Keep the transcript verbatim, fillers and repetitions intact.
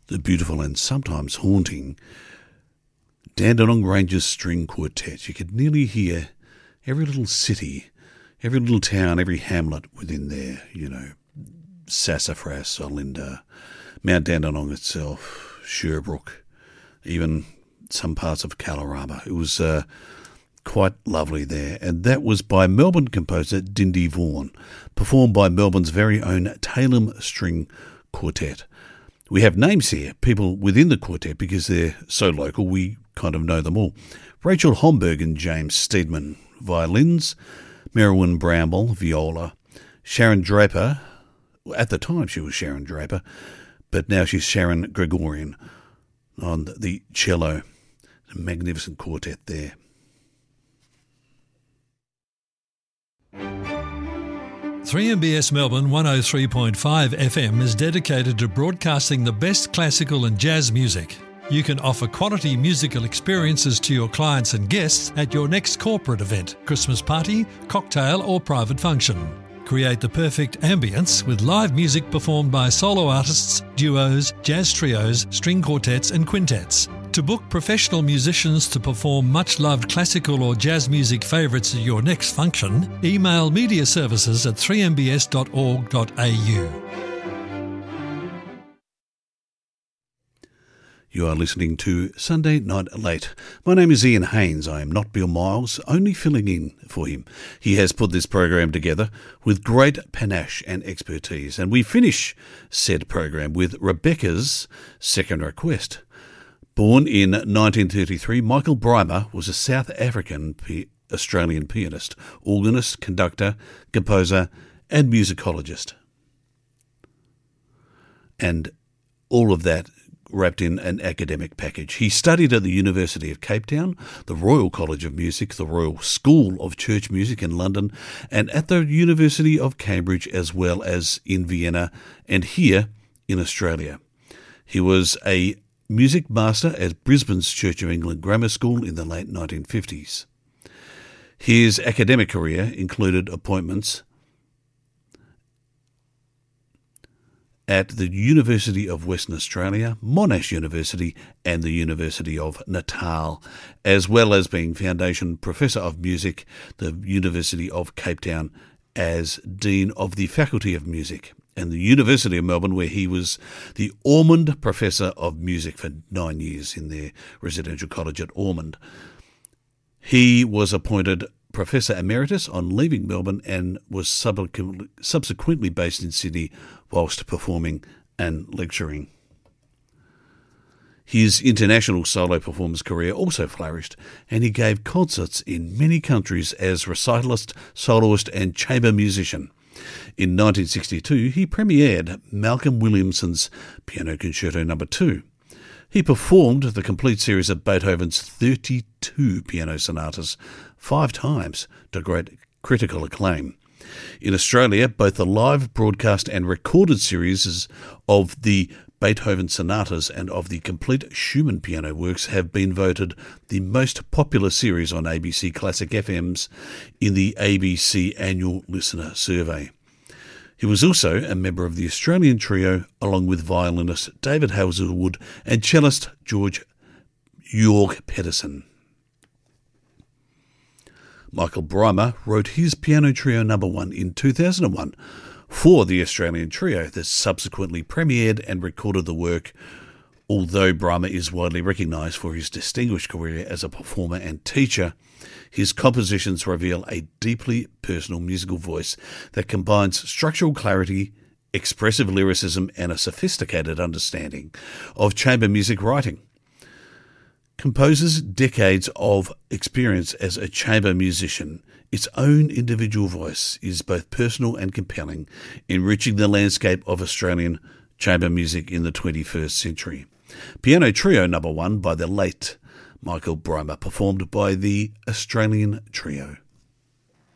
the beautiful and sometimes haunting Dandenong Rangers String Quartet. You could nearly hear every little city, every little town, every hamlet within there, you know, Sassafras, Olinda, Mount Dandenong itself, Sherbrooke, even some parts of Kalorama. It was uh, quite lovely there. And that was by Melbourne composer Dindy Vaughan, performed by Melbourne's very own Tailem String Quartet. We have names here, people within the quartet, because they're so local, we kind of know them all. Rachel Homburg and James Steedman, violins, Merwin Bramble, viola, Sharon Draper, at the time she was Sharon Draper, but now she's Sharon Gregorian on the cello. A magnificent quartet there. three M B S Melbourne one oh three point five F M is dedicated to broadcasting the best classical and jazz music. You can offer quality musical experiences to your clients and guests at your next corporate event, Christmas party, cocktail or private function. Create the perfect ambience with live music performed by solo artists, duos, jazz trios, string quartets and quintets. To book professional musicians to perform much-loved classical or jazz music favourites at your next function, email media services at three m b s dot org dot a u. You are listening to Sunday Night Late. My name is Ian Haynes. I am not Bill Miles, only filling in for him. He has put this program together with great panache and expertise, and we finish said program with Rebecca's second request. Born in nineteen thirty-three, Michael Brymer was a South African p- Australian pianist, organist, conductor, composer, and musicologist. And all of that wrapped in an academic package. He studied at the University of Cape Town, the Royal College of Music, the Royal School of Church Music in London, and at the University of Cambridge, as well as in Vienna and here in Australia. He was a music master at Brisbane's Church of England Grammar School in the late nineteen fifties. His academic career included appointments at the University of Western Australia, Monash University and the University of Natal, as well as being Foundation Professor of Music, the University of Cape Town, as Dean of the Faculty of Music, and the University of Melbourne, where he was the Ormond Professor of Music for nine years in their residential college at Ormond. He was appointed Professor Emeritus on leaving Melbourne and was subsequently based in Sydney whilst performing and lecturing. His international solo performance career also flourished, and he gave concerts in many countries as recitalist, soloist and chamber musician. In nineteen sixty-two, he premiered Malcolm Williamson's Piano Concerto Number two. He performed the complete series of Beethoven's thirty-two piano sonatas five times to great critical acclaim. In Australia, both the live broadcast and recorded series of the Beethoven sonatas and of the complete Schumann piano works have been voted the most popular series on A B C Classic F Ms in the A B C Annual Listener Survey. He was also a member of the Australian Trio, along with violinist David Hazelwood and cellist George York Pedersen. Michael Brymer wrote his Piano Trio Number one in two thousand one for the Australian Trio that subsequently premiered and recorded the work. Although Brymer is widely recognised for his distinguished career as a performer and teacher, his compositions reveal a deeply personal musical voice that combines structural clarity, expressive lyricism and a sophisticated understanding of chamber music writing. Composer's decades of experience as a chamber musician, its own individual voice is both personal and compelling, enriching the landscape of Australian chamber music in the twenty-first century. Piano Trio Number one by the late Michael Brymer, performed by the Australian Trio.